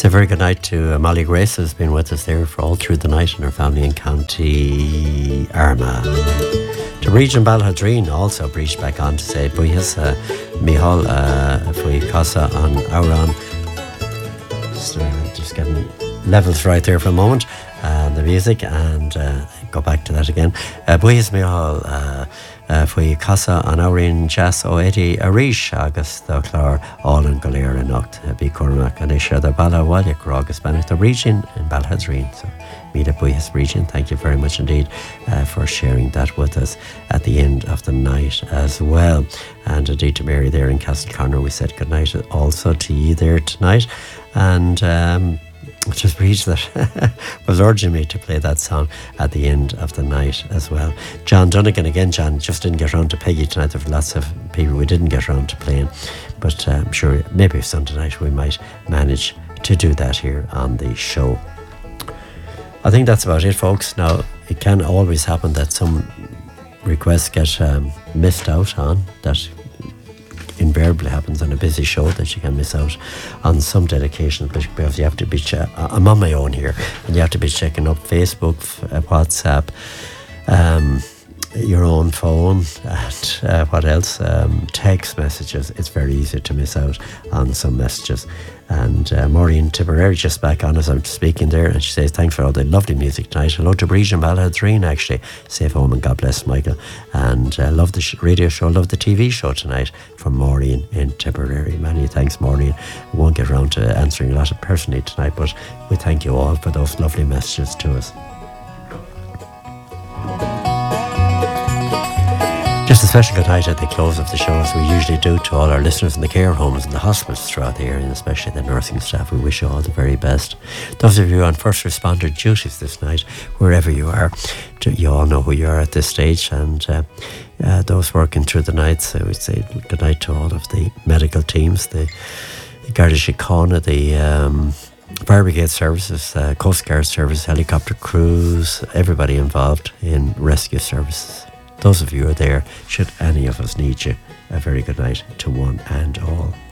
Say a very good night to Molly Grace, who's been with us there for all through the night, and her family in County Armagh. To Regin Balhadreen also breached back on to say Buyas Mihal Fui Casa on Auran. Just getting levels right there for a moment. The music, and go back to that again. Buyas Mihal Fui Casa an Aurin Jazz ó Eddie Arish agus the Clar all in Galera Noct be Cormac and Isha the Bala Waliak Rogus Banach the region in Balhadreen. So meet up Buyas region. Thank you very much indeed for sharing that with us at the end of the night as well. And indeed to Mary there in Castleconnor, we said good night also to you there tonight. And just reached that was urging me to play that song at the end of the night as well. John Dunnigan again. John just didn't get around to Peggy tonight. There were lots of people we didn't get around to playing, but I'm sure maybe Sunday night we might manage to do that here on the show. I think that's about it, folks. Now it can always happen that some requests get missed out on. That invariably happens on a busy show, that you can miss out on some dedications, because you have to be I'm on my own here, and you have to be checking up Facebook, WhatsApp, your own phone, and what else, text messages. It's very easy to miss out on some messages. And Maureen Tipperary just back on as I'm speaking there, and she says thanks for all the lovely music tonight. Hello to Regin Balhadreen, actually. Safe home and God bless Michael. And love the radio show, love the TV show tonight from Maureen in Tipperary. Many thanks, Maureen. We won't get around to answering a lot of personally tonight, but we thank you all for those lovely messages to us. Just a special good night at the close of the show, as we usually do, to all our listeners in the care homes and the hospitals throughout the area, and especially the nursing staff. We wish you all the very best. Those of you on first responder duties this night, wherever you are, you all know who you are at this stage, and those working through the nights, I would say good night to all of the medical teams, the Garda Síochána, the Fire Brigade services, Coast Guard service, helicopter crews, everybody involved in rescue services. Those of you who are there, should any of us need you, a very good night to one and all.